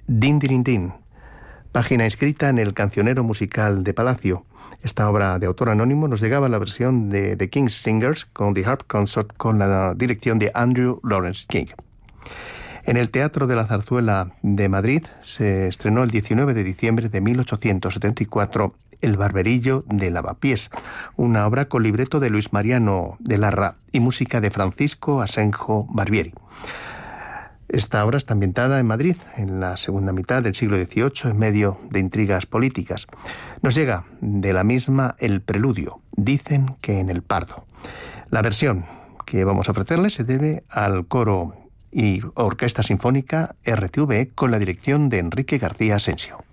Din Din Din, página inscrita en el Cancionero Musical de Palacio. Esta obra de autor anónimo nos llegaba la versión de The King's Singers con The Harp Consort con la dirección de Andrew Lawrence King. En el Teatro de la Zarzuela de Madrid se estrenó el 19 de diciembre de 1874 El Barberillo de Lavapiés, una obra con libreto de Luis Mariano de Larra y música de Francisco Asenjo Barbieri. Esta obra está ambientada en Madrid, en la segunda mitad del siglo XVIII, en medio de intrigas políticas. Nos llega de la misma el preludio, Dicen que en el Pardo. La versión que vamos a ofrecerle se debe al coro y Orquesta Sinfónica RTVE con la dirección de Enrique García Asensio.